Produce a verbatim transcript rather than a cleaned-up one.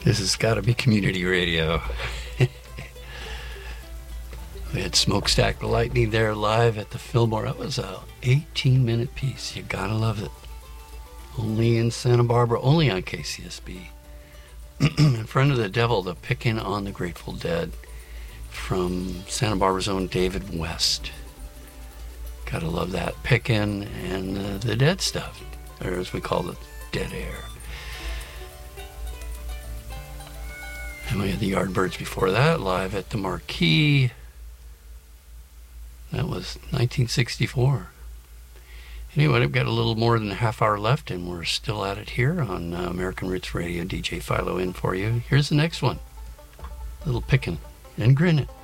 This has got to be community radio. We had Smokestack the Lightning there live at the Fillmore. That was a eighteen minute piece. You gotta love it. Only in Santa Barbara, only on K C S B. In Front of the Devil, the Pickin' on the Grateful Dead from Santa Barbara's own David West. Gotta love that. Pickin' and uh, the Dead stuff, or as we call it, Dead Air. And we had the Yardbirds before that, live at the Marquee. That was nineteen sixty-four. Anyway, I've got a little more than a half hour left, and we're still at it here on uh, American Roots Radio. D J Philo in for you. Here's the next one. Little Pickin' and Grinnin'.